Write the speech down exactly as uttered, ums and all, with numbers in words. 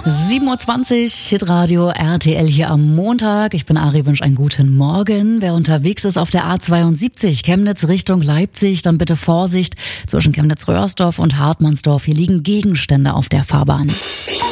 sieben Uhr zwanzig, Hitradio R T L hier am Montag. Ich bin Ari, wünsche einen guten Morgen. Wer unterwegs ist auf der A zweiundsiebzig, Chemnitz Richtung Leipzig, dann bitte Vorsicht zwischen Chemnitz-Röhrsdorf und Hartmannsdorf. Hier liegen Gegenstände auf der Fahrbahn.